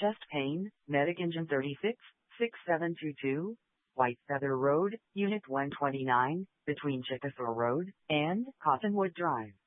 Chest pain, Medic Engine 36, 6722, White Feather Road, Unit 129, between Chickasaw Road and Cottonwood Drive.